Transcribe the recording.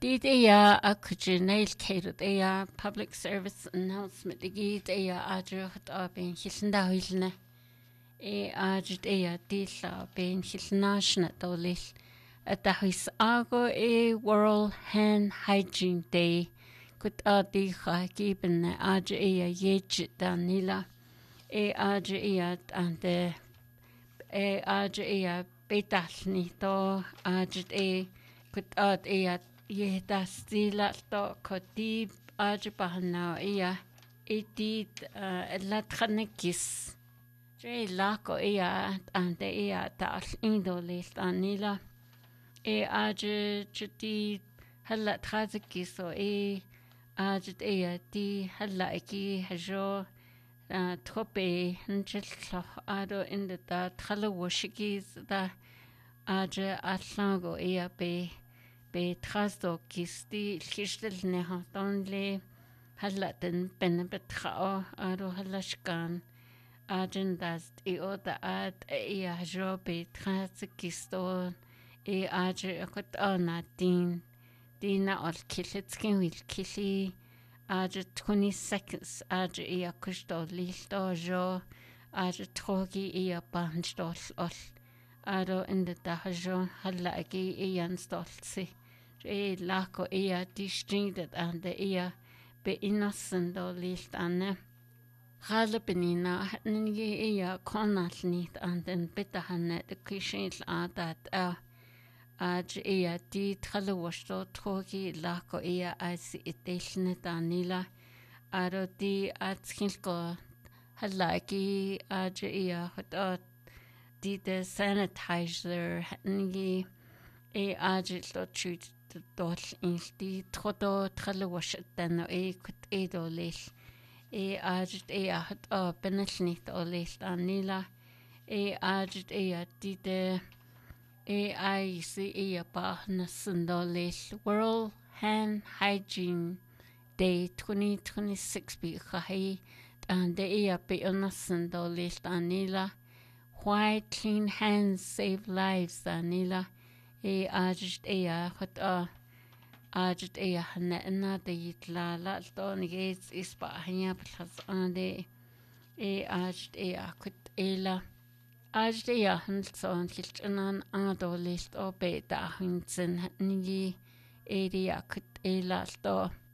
Día nail catered a public service announcement día adrucht ben hilda hilne adrut dilla ben hilnashna dolil dahis ago World Hand Hygiene Day kut adicha giben adru yej danila adru and adru betalni to adru kut ye das stila to kotib ajbahna edit la trakis je lako ante tal indolist anila ajti halla trazkiso di halla ki hajo trope nchlo ado in da thalawashikis da atlango be trasto kisti kistel neha tonle halaten ben betrao aro halashkan agendas oda jo be tras kisto akot dina ol kilitskin wil kili 20 seconds kusto listo jo trogi bandstol ol aro in the dajo halaki stolsi lako distinguished and the be innocent or least anne Halpenina ni konat nit and then better hanne the kishil that di tralosto trogi lako as it danila aro di atskilko halaki hot di the sanitizer ni agilto chut dol in di trodo tralosh den kut edolil agit hat benelnit olil anila agit di de I ba nasundolil World Hand Hygiene Day 2026 bi khai and the be nasundolil anila why clean hands save lives anila agit hot agit hanna de yitla la ton gates is ba hanya plus ande agit kut ela agit hanson kilchanan adolist o beta hinsen ni area kut ela to